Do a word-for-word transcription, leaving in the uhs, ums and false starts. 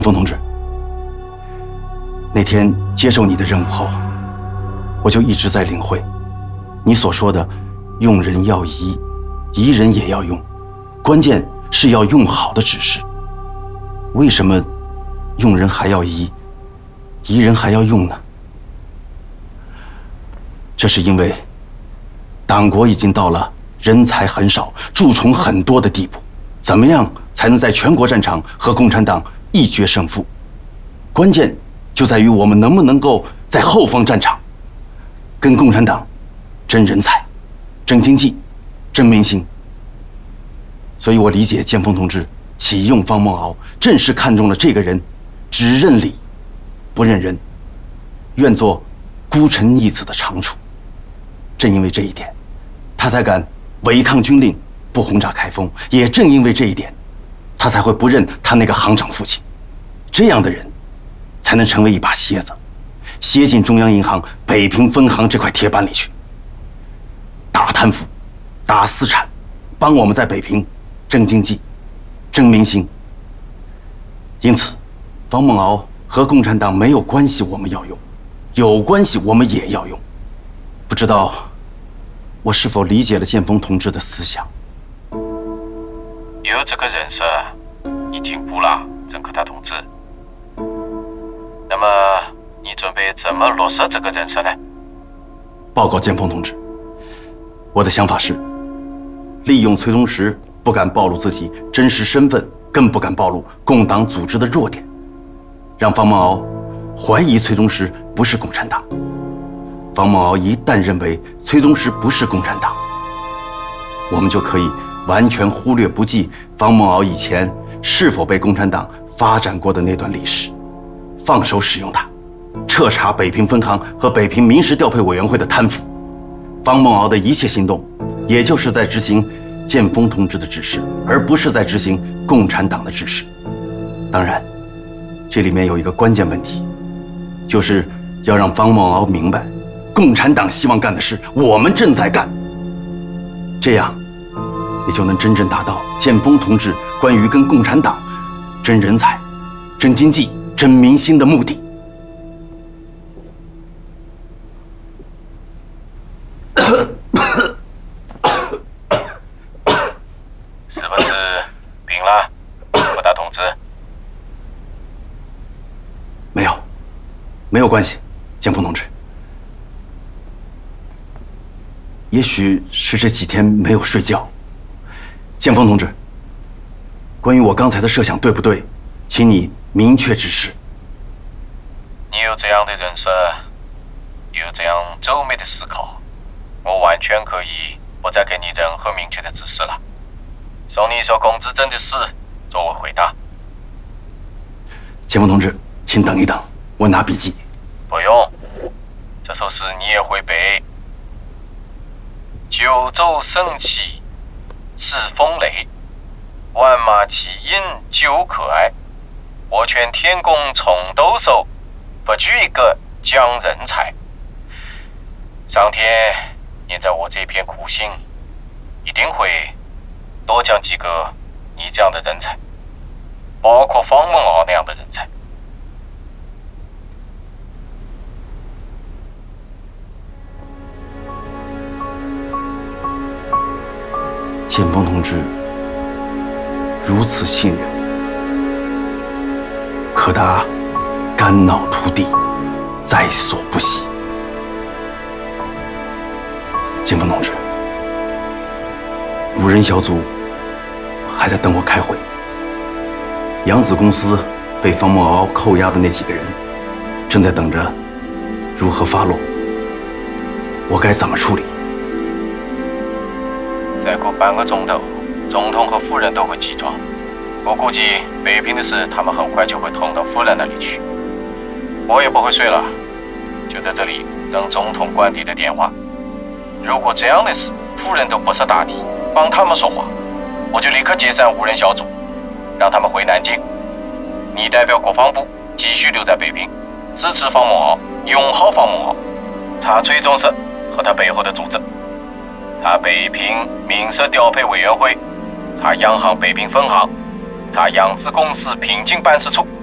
冯同志，那天接受你的任务后，我就一直在领会你所说的“用人要疑，疑人也要用”，关键是要用好的指示。为什么用人还要疑，疑人还要用呢？这是因为党国已经到了人才很少、蛀虫很多的地步，怎么样才能在全国战场和共产党一决胜负？关键就在于我们能不能够在后方战场跟共产党争人才、争经济、争民心。所以我理解建锋同志启用方梦敖，正是看中了这个人只认理不认人，愿做孤臣逆子的长处。正因为这一点，他才敢违抗军令，不轰炸开封。也正因为这一点，他才会不认他那个行长父亲。这样的人才能成为一把蝎子，楔进中央银行北平分行这块铁板里去，打贪腐，打私产，帮我们在北平争经济，争民心。因此方梦敖和共产党没有关系，我们要用；有关系，我们也要用。不知道我是否理解了建锋同志的思想？ 有这个人设，你进步了，郑克达同志。那么你准备怎么落实这个人设呢？ 报告建锋同志，我的想法是，利用崔宗实不敢暴露自己真实身份，更不敢暴露共党组织的弱点，让方梦敖怀疑崔宗实不是共产党。方梦敖一旦认为崔宗实不是共产党，我们就可以完全忽略不计方梦敖以前是否被共产党发展过的那段历史，放手使用它，彻查北平分行和北平民事调配委员会的贪腐。方梦敖的一切行动，也就是在执行建锋同志的指示，而不是在执行共产党的指示。当然，这里面有一个关键问题，就是要让方梦敖明白，共产党希望干的事，我们正在干。这样，也就能真正达到建锋同志关于跟共产党争人才、争经济、争民心的目的。 是不是病了，柯达同志？ 没有，没有关系，建锋同志。也许是这几天没有睡觉。建锋同志，关于我刚才的设想对不对，请你明确指示。 你有这样的人设，有这样周密的思考，我完全可以不再给你任何明确的指示了，送你一首龚自珍的诗作为回答。 建锋同志，请等一等，我拿笔记。 不用，这首诗你也会背。九州生气是风雷，万马齐喑究可哀。我劝天公重抖擞，不拘一个将人才。上天念在我这片苦心，一定会多奖几个你这样的人才，包括方梦敖那样的人才。 建锋同志如此信任，柯达肝脑涂地，在所不惜。建锋同志，五人小组还在等我开会。扬子公司被方梦敖扣押的那几个人，正在等着如何发落。我该怎么处理？ 再过半个钟头，总统和夫人都会起床。我估计北平的事，他们很快就会通到夫人那里去。我也不会睡了，就在这里等总统官邸的电话。如果这样的事，夫人都不识大体，帮他们说话，我就立刻解散五人小组，让他们回南京。你代表国防部继续留在北平，支持方梦敖，拥好方梦敖，查崔宗实和他背后的组织。查北平民社调配委员会，查央行北平分行，查扬子公司平津办事处，